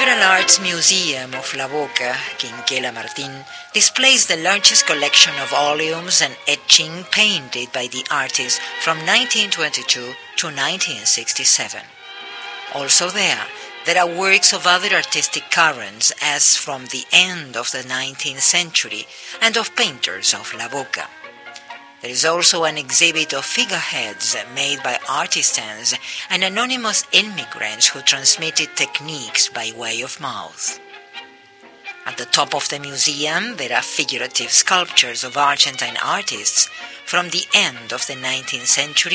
Liberal Arts Museum of La Boca, Quinquela Martín, displays the largest collection of volumes and etching painted by the artist from 1922 to 1967. Also there are works of other artistic currents as from the end of the 19th century and of painters of La Boca. There is also an exhibit of figureheads made by artisans and anonymous immigrants who transmitted techniques by way of mouth. At the top of the museum, there are figurative sculptures of Argentine artists from the end of the 19th century